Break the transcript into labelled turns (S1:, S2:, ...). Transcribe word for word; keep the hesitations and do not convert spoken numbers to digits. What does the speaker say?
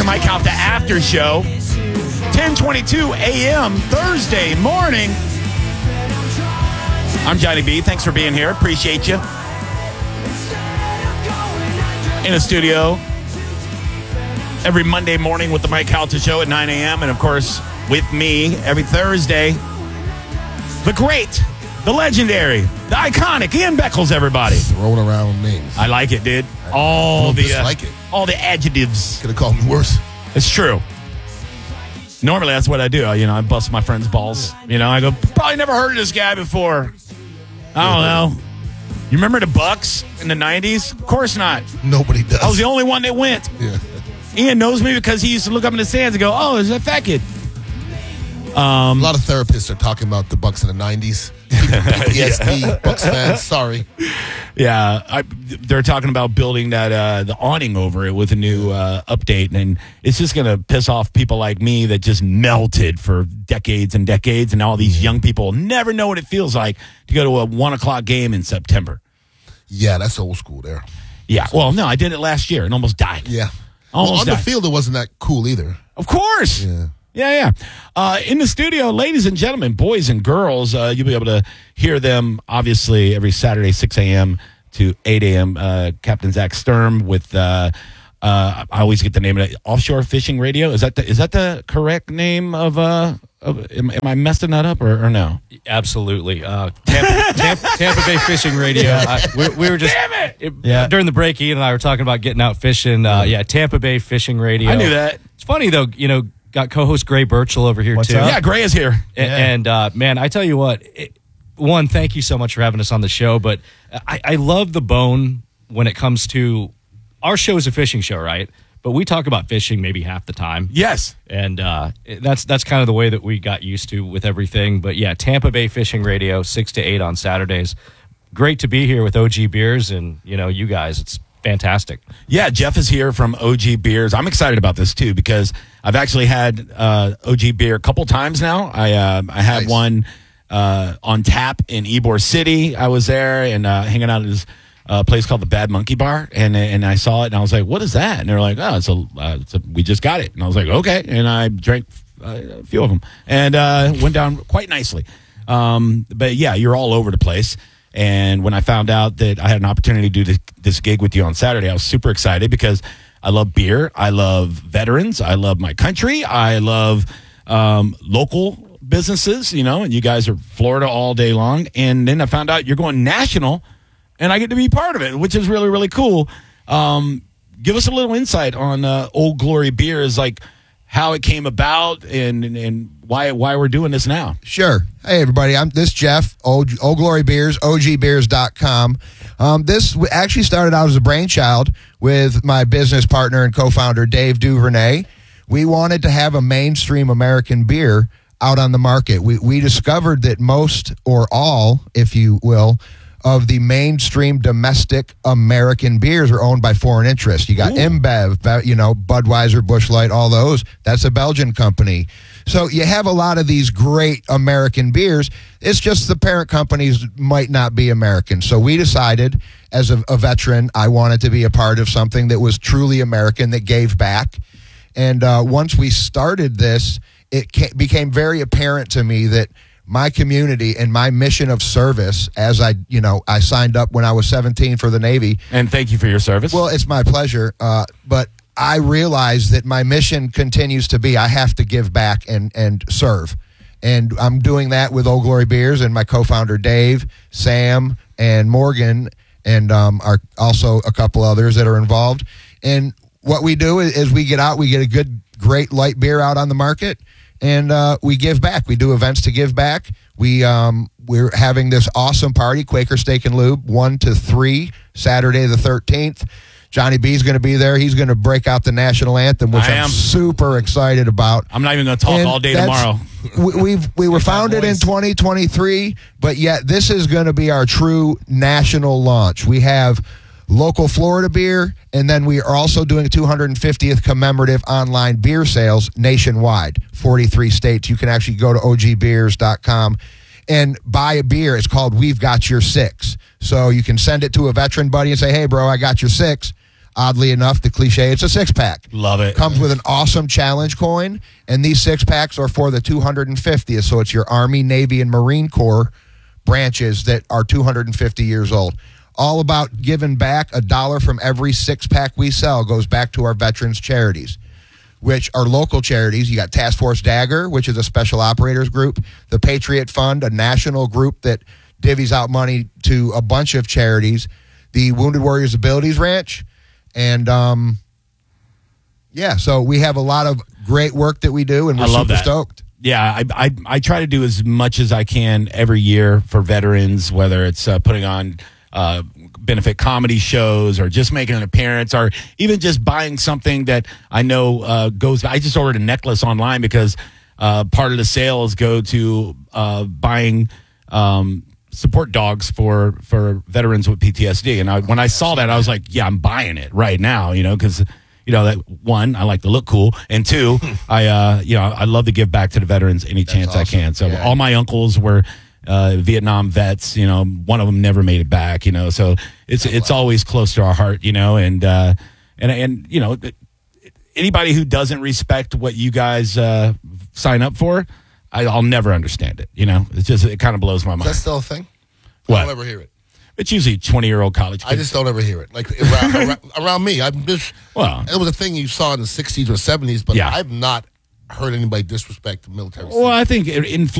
S1: Mike Out the After Show. ten twenty-two a.m. Thursday morning. I'm Johnny B. Thanks for being here. Appreciate you. In the studio every Monday morning with the Mike Calta Show at nine a.m. And, of course, with me every Thursday, the great, the legendary, the iconic Ian Beckles, everybody.
S2: Throwing around names.
S1: I like it, dude. All the uh,
S2: like it.
S1: all the adjectives.
S2: Could have called me worse.
S1: It's true. Normally, that's what I do. You know, I bust my friend's balls. You know, I go, probably never heard of this guy before. I don't know. You remember the Bucks in the nineties? Of course not.
S2: Nobody does.
S1: I was the only one that went.
S2: Yeah.
S1: Ian knows me because he used to look up in the stands and go, oh, is that fat kid? Um,
S2: a lot of therapists are talking about the Bucks in the nineties. P T S D, yeah. Bucks fans, sorry.
S1: Yeah, I, they're talking about building that uh, the awning over it with a new uh, update, and it's just going to piss off people like me that just melted for decades and decades, and all these young people never know what it feels like to go to a one o'clock game in September.
S2: Yeah, that's old school there.
S1: Yeah, well, no, I did it last year and almost died.
S2: Yeah.
S1: Almost
S2: well, on
S1: died.
S2: the field, it wasn't that cool either.
S1: Of course.
S2: Yeah.
S1: Yeah, yeah. Uh, in the studio, ladies and gentlemen, boys and girls, uh, you'll be able to hear them, obviously, every Saturday, six a.m. to eight a.m. Uh, Captain Zach Sturm with, uh, uh, I always get the name of it, Offshore Fishing Radio. Is that the, is that the correct name of, uh, of am, am I messing that up or, or no?
S3: Absolutely. Uh, Tampa, Tampa, Tampa Bay Fishing Radio. I, we, we were just,
S1: Damn it!
S3: it,
S4: Yeah.
S3: during the break, Ian and I were talking about getting out fishing. Uh, yeah, Tampa Bay Fishing Radio.
S1: I knew that.
S3: It's funny, though, you know, got co-host Gray Birchall over here,
S4: What's
S3: too.
S4: up?
S1: Yeah, Gray is here.
S3: A- And, uh, man, I tell you what, it, one, thank you so much for having us on the show, but I, I love the bone when it comes to, our show is a fishing show, right? But we talk about fishing maybe half the time.
S1: Yes.
S3: And uh, that's that's kind of the way that we got used to with everything. But, yeah, Tampa Bay Fishing Radio, six to eight on Saturdays. Great to be here with O G Beers and, you know, you guys. It's fantastic.
S1: Yeah, Jeff is here from O G Beers. I'm excited about this, too, because I've actually had uh, O G Beer a couple times now. I uh, I had
S2: Nice.
S1: one uh, on tap in Ybor City. I was there and uh, hanging out at this uh, place called the Bad Monkey Bar, and and I saw it, and I was like, what is that? And they're like, oh, it's a, uh, it's a we just got it. And I was like, okay. And I drank uh, a few of them, and uh, went down quite nicely. Um, but, yeah, you're all over the place. And when I found out that I had an opportunity to do this, this gig with you on Saturday, I was super excited because I love beer. I love veterans. I love my country. I love um, local businesses, you know, and you guys are Florida all day long. And then I found out you're going national, and I get to be part of it, which is really, really cool. Um, give us a little insight on uh, Old Glory Beers, like how it came about and, and, and why why we're doing this now.
S4: Sure. Hey, everybody. I'm this Jeff, Old, Old Glory Beers, O G beers dot com. Um, this w- actually started out as a brainchild with my business partner and co-founder, Dave Duvernay. We wanted to have a mainstream American beer out on the market. We, we discovered that most or all, if you will, of the mainstream domestic American beers are owned by foreign interests. You got
S1: Ooh.
S4: InBev, you know, Budweiser, Busch Light, all those. That's a Belgian company. So you have a lot of these great American beers. It's just the parent companies might not be American. So we decided, as a, a veteran, I wanted to be a part of something that was truly American, that gave back. And uh, once we started this, it ca- became very apparent to me that my community and my mission of service, as I, you know, I signed up when I was seventeen for the Navy.
S1: And thank you for your service.
S4: Well, it's my pleasure. Uh, but I realize that my mission continues to be, I have to give back and, and serve. And I'm doing that with Old Glory Beers and my co-founder, Dave, Sam, and Morgan, and um, are also a couple others that are involved. And what we do is, is we get out, we get a good, great light beer out on the market, and uh, we give back. We do events to give back. We, um, we're having this awesome party, Quaker Steak and Lube, one to three, Saturday the thirteenth. Johnny B's going to be there. He's going to break out the national anthem, which
S1: I
S4: I'm
S1: am.
S4: super excited about.
S1: I'm not even going to talk
S4: And
S1: all day
S4: that's-
S1: tomorrow.
S4: We, we've we were founded in twenty twenty-three, but yet this is going to be our true national launch. We have local Florida beer, and then we are also doing two hundred fiftieth commemorative online beer sales nationwide, forty-three states. You can actually go to O G beers dot com and buy a beer. It's called We've Got Your Six. So you can send it to a veteran buddy and say, hey, bro, I got your six. Oddly enough, the cliche, it's a six pack.
S1: Love it.
S4: Comes with an awesome challenge coin, and these six packs are for the two hundred fiftieth. So it's your Army, Navy, and Marine Corps branches that are two hundred fifty years old. All about giving back. A dollar from every six pack we sell goes back to our veterans charities, which are local charities. You got Task Force Dagger, which is a special operators group, the Patriot Fund, a national group that divvies out money to a bunch of charities, the Wounded Warriors Abilities Ranch, and um, yeah, so we have a lot of great work that we do, and we're
S1: I love
S4: super
S1: that.
S4: stoked.
S1: Yeah, I, I I try to do as much as I can every year for veterans, whether it's uh, putting on uh, benefit comedy shows or just making an appearance or even just buying something that I know uh, goes. I just ordered a necklace online because uh, part of the sales go to uh, buying um, support dogs for for veterans with P T S D. And I, when I saw that, I was like, yeah, I'm buying it right now, you know, because. You know, that one, I like to look cool, and two, I uh, you know, I love to give back to the veterans any
S4: That's
S1: chance
S4: awesome.
S1: I can. So
S4: Yeah.
S1: all my uncles were uh, Vietnam vets. You know, one of them never made it back. You know, so it's it's always close to our heart. You know, and uh, and and you know, anybody who doesn't respect what you guys uh, sign up for, I, I'll never understand it. You know, it's just it kind of blows my
S2: Is
S1: mind.
S2: that still a thing?
S1: What?
S2: I don't ever hear it.
S1: It's usually twenty-year-old college kids.
S2: I just don't ever hear it. Like around, around, around me, I'm just.
S1: Well-
S2: it was a thing you saw in the sixties or seventies, but
S1: Yeah.
S2: I've not heard anybody disrespect the military.
S1: Well, I think in